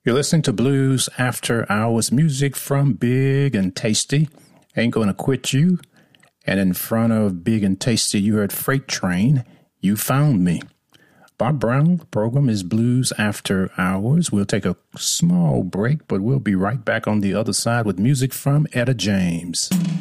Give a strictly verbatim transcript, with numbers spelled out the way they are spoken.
You're listening to Blues After Hours, music from Big and Tasty. Ain't Gonna Quit You. And in front of Big and Tasty, you heard Freight Train, You Found Me. Bob Brown, the program is Blues After Hours. We'll take a small break, but we'll be right back on the other side with music from Etta James.